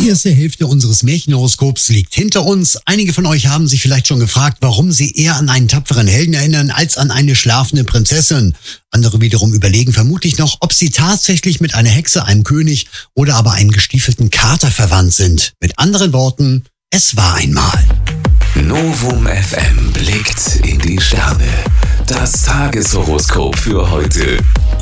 Die erste Hälfte unseres Märchenhoroskops liegt hinter uns. Einige von euch haben sich vielleicht schon gefragt, warum sie eher an einen tapferen Helden erinnern als an eine schlafende Prinzessin. Andere wiederum überlegen vermutlich noch, ob sie tatsächlich mit einer Hexe, einem König oder aber einem gestiefelten Kater verwandt sind. Mit anderen Worten, es war einmal. Novum FM blickt in die Sterne. Das Tageshoroskop für heute.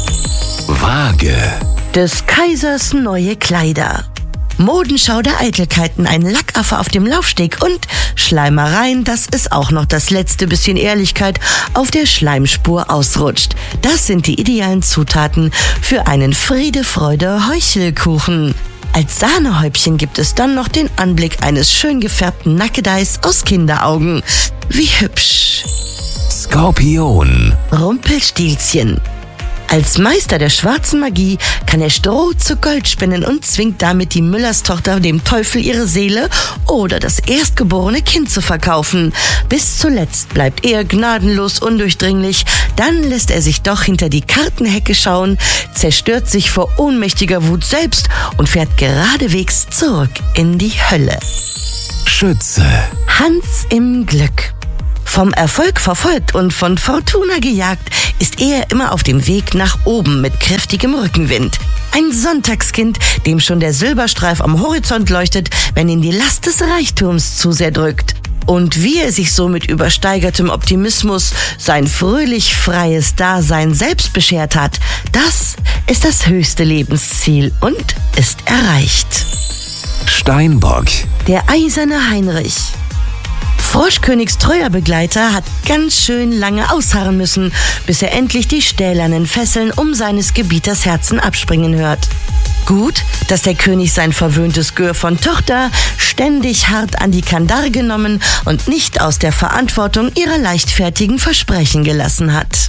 Waage. Des Kaisers neue Kleider. Modenschau der Eitelkeiten, ein Lackaffe auf dem Laufsteg und Schleimereien, dass es auch noch das letzte bisschen Ehrlichkeit auf der Schleimspur ausrutscht. Das sind die idealen Zutaten für einen Friede-Freude-Heuchelkuchen. Als Sahnehäubchen gibt es dann noch den Anblick eines schön gefärbten Nackedeis aus Kinderaugen. Wie hübsch. Skorpion. Rumpelstilzchen. Als Meister der schwarzen Magie kann er Stroh zu Gold spinnen und zwingt damit die Müllerstochter dem Teufel ihre Seele oder das erstgeborene Kind zu verkaufen. Bis zuletzt bleibt er gnadenlos undurchdringlich, dann lässt er sich doch hinter die Kartenhecke schauen, zerstört sich vor ohnmächtiger Wut selbst und fährt geradewegs zurück in die Hölle. Schütze. Hans im Glück. Vom Erfolg verfolgt und von Fortuna gejagt, ist er immer auf dem Weg nach oben mit kräftigem Rückenwind. Ein Sonntagskind, dem schon der Silberstreif am Horizont leuchtet, wenn ihn die Last des Reichtums zu sehr drückt. Und wie er sich so mit übersteigertem Optimismus sein fröhlich freies Dasein selbst beschert hat, das ist das höchste Lebensziel und ist erreicht. Steinbock. Der eiserne Heinrich. Froschkönigs treuer Begleiter hat ganz schön lange ausharren müssen, bis er endlich die stählernen Fesseln um seines Gebieters Herzen abspringen hört. Gut, dass der König sein verwöhntes Gör von Tochter ständig hart an die Kandare genommen und nicht aus der Verantwortung ihrer leichtfertigen Versprechen gelassen hat.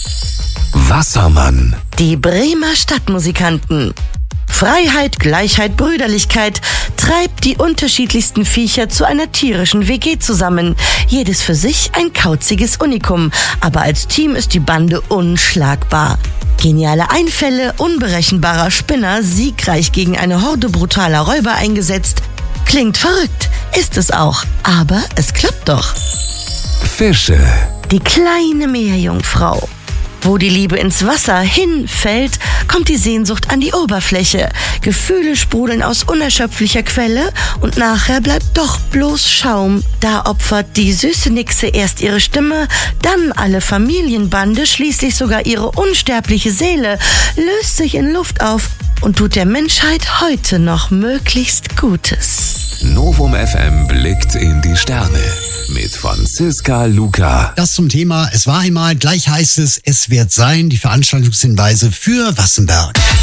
Wassermann. Die Bremer Stadtmusikanten. Freiheit, Gleichheit, Brüderlichkeit treibt die unterschiedlichsten Viecher zu einer tierischen WG zusammen. Jedes für sich ein kauziges Unikum, aber als Team ist die Bande unschlagbar. Geniale Einfälle, unberechenbarer Spinner, siegreich gegen eine Horde brutaler Räuber eingesetzt. Klingt verrückt, ist es auch, aber es klappt doch. Fische. Die kleine Meerjungfrau. Wo die Liebe ins Wasser hinfällt, kommt die Sehnsucht an die Oberfläche. Gefühle sprudeln aus unerschöpflicher Quelle und nachher bleibt doch bloß Schaum. Da opfert die süße Nixe erst ihre Stimme, dann alle Familienbande, schließlich sogar ihre unsterbliche Seele, löst sich in Luft auf und tut der Menschheit heute noch möglichst Gutes. Novum FM blickt in die Sterne mit Franziska Luca. Das zum Thema Es war einmal, gleich heißt es wird sein, die Veranstaltungshinweise für Wassenberg.